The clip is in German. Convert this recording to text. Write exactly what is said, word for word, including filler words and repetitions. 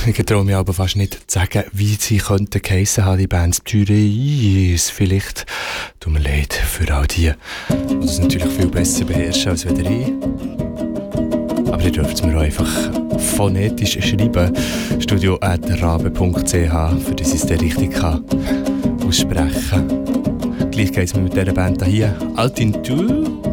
Ich traue mich aber fast nicht zu sagen, wie sie könnten geheissen haben, die Bands Pyreis. Vielleicht tut mir leid für all die, die das natürlich viel besser beherrschen als weder ich. Aber ihr dürft es mir auch einfach phonetisch schreiben. studio at rabe punkt c h, für das ich es dann richtig kann aussprechen kann. Gleich geht es mir mit dieser Band hier. Altin Tu.